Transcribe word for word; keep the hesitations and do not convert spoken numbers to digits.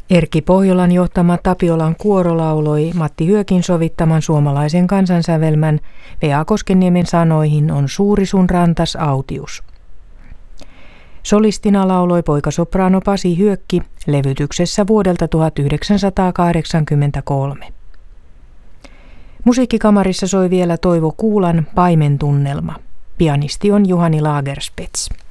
Erkki Pohjolan johtama Tapiolan kuoro lauloi Matti Hyökin sovittaman suomalaisen kansansävelmän Vea Koskenniemen sanoihin On suuri sun rantas autius. Solistina lauloi poikasopraano Pasi Hyökki levytyksessä vuodelta tuhatyhdeksänsataakahdeksankymmentäkolme. Musiikkikamarissa soi vielä Toivo Kuulan Paimentunnelma. Pianisti on Juhani Lagerspets.